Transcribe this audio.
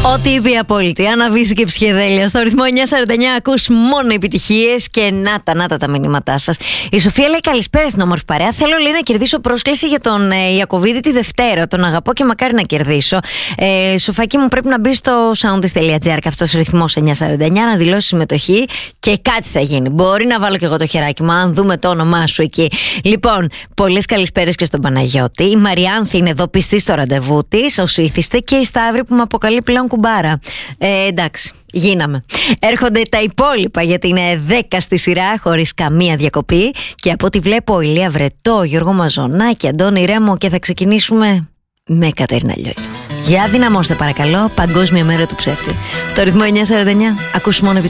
Ό,τι είπε η απόλυτη. Αναβήσει και ψυχεδέλεια. Στο ρυθμό 949 ακούς μόνο επιτυχίες και να τα μηνύματά σας. Η Σοφία λέει καλησπέρα στην όμορφη παρέα. Θέλω, λέει, να κερδίσω πρόσκληση για τον Ιακωβίδη τη Δευτέρα. Τον αγαπώ και μακάρι να κερδίσω. Σοφάκι μου, πρέπει να μπει στο soundist.gr και αυτός ρυθμός 949 να δηλώσει συμμετοχή και κάτι θα γίνει. Μπορεί να βάλω και εγώ το χεράκι μου, αν δούμε το όνομά σου εκεί. Λοιπόν, πολλές καλησπέρες και στον Παναγιώτη. Η Μαριάνθη είναι εδώ πιστή στο ραντεβού της, ως ήθιστε, και η Σταύρη που με αποκαλεί πλέον κουμπάρα. Εντάξει, γίναμε. Έρχονται τα υπόλοιπα γιατί είναι 10 στη σειρά χωρίς καμία διακοπή. Και από ό,τι βλέπω, Ηλία Βρετό, Γιώργο Μαζονάκη, Αντώνη Ρέμο, και θα ξεκινήσουμε με Κατερίνα Λιόλιο. Για δυναμώστε παρακαλώ, Παγκόσμια Μέρα του Ψεύτη. Στο ρυθμό 949 ακούς μόνο